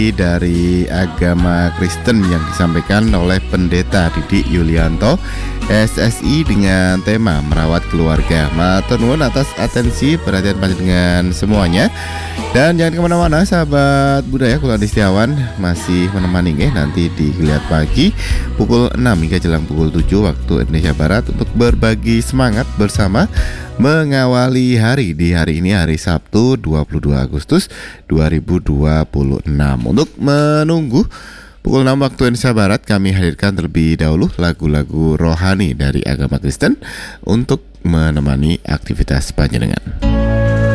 dari agama Kristen yang disampaikan oleh Pendeta Didik Yulianto SSI dengan tema merawat keluarga. Matur nuwun atas atensi perhatian panjenengan semuanya. Dan jangan kemana-mana sahabat budaya, kula Setiawan masih menemani nanti di Geliat Pagi pukul 6 hingga jelang pukul 7 waktu Indonesia Barat untuk berbagi semangat bersama mengawali hari di hari ini, hari Sabtu 22 Agustus 2026. Untuk menunggu pukul 6 waktu Indonesia Barat, kami hadirkan terlebih dahulu lagu-lagu rohani dari agama Kristen untuk menemani aktivitas panjenengan.